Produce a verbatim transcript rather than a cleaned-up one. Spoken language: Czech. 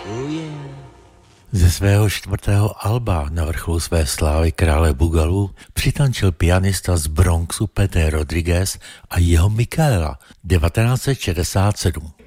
Oh yeah. Ze svého čtvrtého alba na vrcholu své slávy Krále Bugalů přitančil pianista z Bronxu Pete Rodriguez a jeho Michaela devatenáct set šedesát sedm.